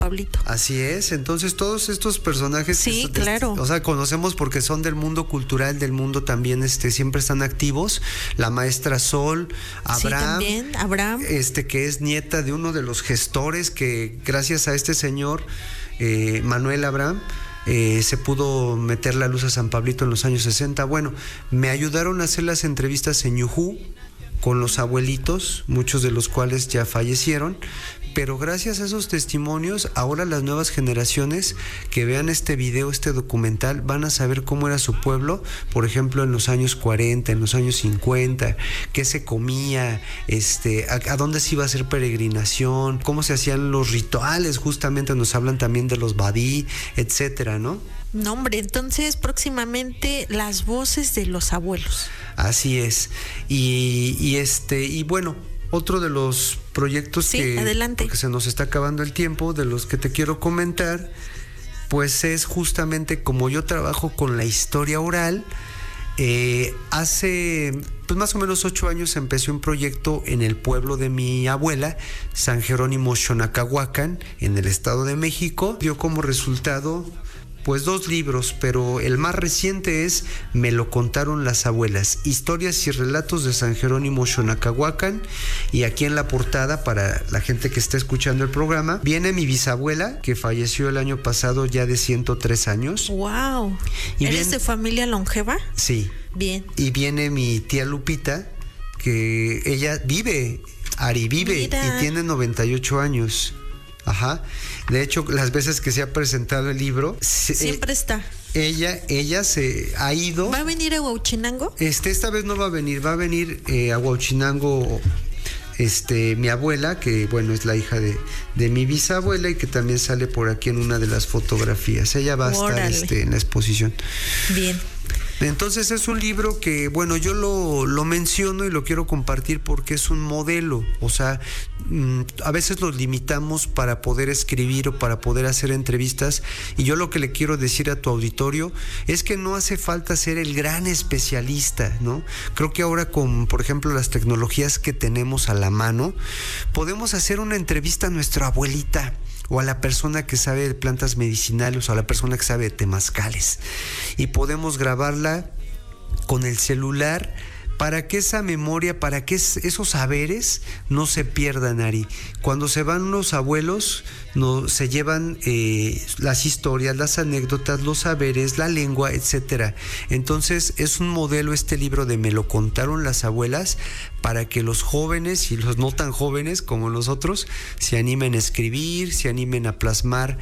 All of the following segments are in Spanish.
Pablito. Así es, entonces todos estos personajes, sí, claro, o sea, conocemos porque son del mundo cultural, del mundo también, siempre están activos. La maestra Sol, Abraham, sí, también, Abraham, que es nieta de uno de los gestores que gracias a este señor, Manuel Abraham, se pudo meter la luz a San Pablito en los años 60. Bueno, me ayudaron a hacer las entrevistas en Yujú con los abuelitos, muchos de los cuales ya fallecieron, pero gracias a esos testimonios, ahora las nuevas generaciones que vean este video, este documental, van a saber cómo era su pueblo, por ejemplo, en los años 40, en los años 50, qué se comía, a dónde se iba a hacer peregrinación, cómo se hacían los rituales, justamente nos hablan también de los badí, etcétera, ¿no? No, hombre, entonces próximamente las voces de los abuelos. Así es. Y bueno, otro de los proyectos adelante, porque se nos está acabando el tiempo, de los que te quiero comentar, pues es justamente como yo trabajo con la historia oral. Hace pues más o menos 8 años empecé un proyecto en el pueblo de mi abuela, San Jerónimo Xonacahuacan, en el Estado de México. Dio como resultado pues 2 libros, pero el más reciente es Me lo contaron las abuelas, historias y relatos de San Jerónimo Xonacahuacan, y aquí en la portada, para la gente que está escuchando el programa, viene mi bisabuela, que falleció el año pasado ya de 103 años. ¡Wow! ¿Eres de familia longeva? Sí. Bien. Y viene mi tía Lupita, que ella vive, Mira. y tiene 98 años. Ajá. De hecho, las veces que se ha presentado el libro, siempre está. Ella se ha ido. ¿Va a venir a Huauchinango? Esta vez no va a venir a Huauchinango, mi abuela, que bueno, es la hija de mi bisabuela y que también sale por aquí en una de las fotografías. Ella va a estar en la exposición. Bien. Entonces es un libro que, bueno, yo lo menciono y lo quiero compartir porque es un modelo. O sea, a veces nos limitamos para poder escribir o para poder hacer entrevistas, y yo lo que le quiero decir a tu auditorio es que no hace falta ser el gran especialista, ¿no? Creo que ahora con, por ejemplo, las tecnologías que tenemos a la mano, podemos hacer una entrevista a nuestra abuelita, o a la persona que sabe de plantas medicinales, o a la persona que sabe de temazcales, y podemos grabarla con el celular para que esa memoria, para que esos saberes no se pierdan, Ari. Cuando se van los abuelos, se llevan las historias, las anécdotas, los saberes, la lengua, etcétera. Entonces es un modelo este libro de Me lo contaron las abuelas, para que los jóvenes y los no tan jóvenes como nosotros se animen a escribir, se animen a plasmar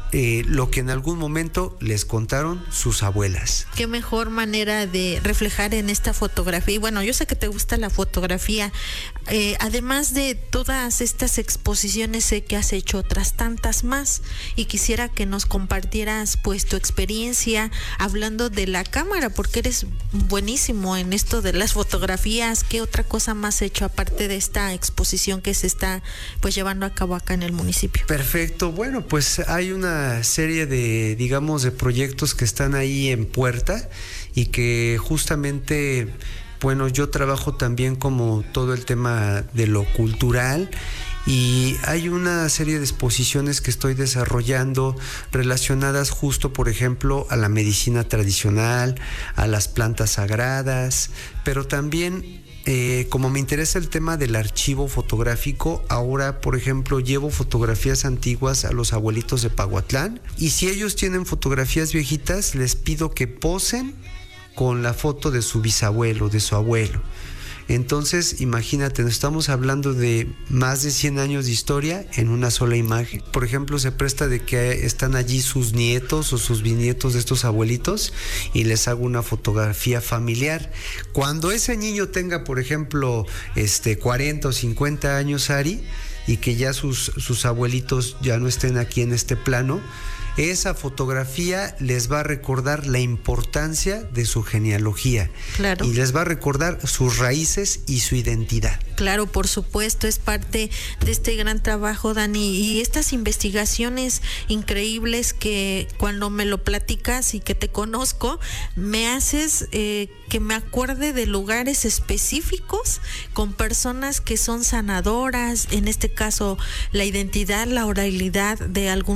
lo que en algún momento les contaron sus abuelas. Qué mejor manera de reflejar en esta fotografía. Y bueno, yo sé que te gusta la fotografía. Además de todas estas exposiciones, sé que has hecho otras tantas más, y quisiera que nos compartieras pues tu experiencia hablando de la cámara, porque eres buenísimo en esto de las fotografías. ¿Qué otra cosa más has hecho aparte de esta exposición que se está pues llevando a cabo acá en el municipio? Perfecto. Bueno, pues hay una serie de, digamos, de proyectos que están ahí en puerta, y que justamente, bueno, yo trabajo también como todo el tema de lo cultural, y hay una serie de exposiciones que estoy desarrollando relacionadas justo, por ejemplo, a la medicina tradicional, a las plantas sagradas, pero también como me interesa el tema del archivo fotográfico, ahora, por ejemplo, llevo fotografías antiguas a los abuelitos de Pahuatlán, y si ellos tienen fotografías viejitas, les pido que posen con la foto de su bisabuelo, de su abuelo. Entonces, imagínate, nos estamos hablando de más de 100 años de historia en una sola imagen. Por ejemplo, se presta de que están allí sus nietos o sus bisnietos de estos abuelitos, y les hago una fotografía familiar. Cuando ese niño tenga, por ejemplo, 40 o 50 años, Ari, y que ya sus abuelitos ya no estén aquí en este plano, esa fotografía les va a recordar la importancia de su genealogía. Claro. Y les va a recordar sus raíces y su identidad. Claro, por supuesto, es parte de este gran trabajo, Dani, y estas investigaciones increíbles que cuando me lo platicas y que te conozco, me haces que me acuerde de lugares específicos con personas que son sanadoras, en este caso la identidad, la oralidad de algún